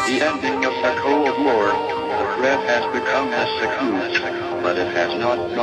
the ending of the Cold War, the threat has become as acute, but it has not gone